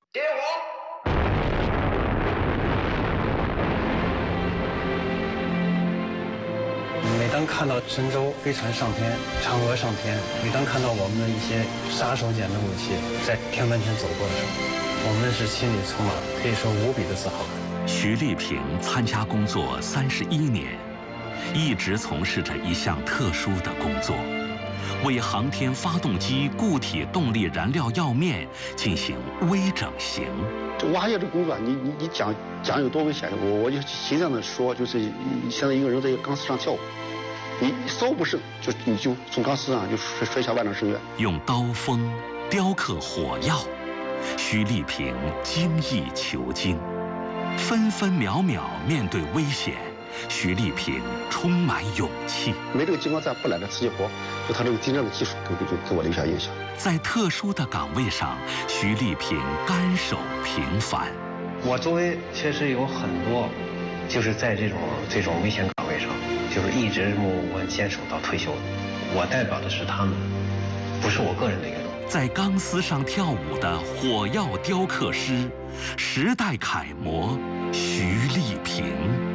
点火！ 每当看到神舟飞船上天，嫦娥上天，每当看到我们的一些杀手锏的武器在天门前走过的时候，我们是心里充满可以说无比的自豪感。 徐丽萍参加工作31年，一直从事着一项特殊的工作，为航天发动机固体动力燃料药面进行微整形。 这挖掘这工作，你讲有多危险，我就形象的说，就是像一个人在一个钢丝上跳舞，你稍不慎你就从钢丝上就摔下万丈深渊。 用刀锋雕刻火药，徐丽萍精益求精，分分秒秒面对危险，徐丽萍充满勇气。 没这个激光站不揽这瓷器活，就他这个精湛的技术给我留下印象。 在特殊的岗位上，徐丽萍甘守平凡。 我周围确实有很多，就是在这种危险岗位上，就是一直默默坚守到退休。我代表的是他们，不是我个人的一个。 在钢丝上跳舞的火药雕刻师，时代楷模徐丽萍。